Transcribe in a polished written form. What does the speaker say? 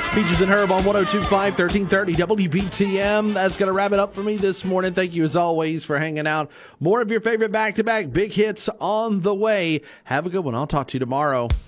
Peaches and Herb on 102.5, 1330 WBTM. That's going to wrap it up for me this morning. Thank you, as always, for hanging out. More of your favorite back-to-back big hits on the way. Have a good one. I'll talk to you tomorrow.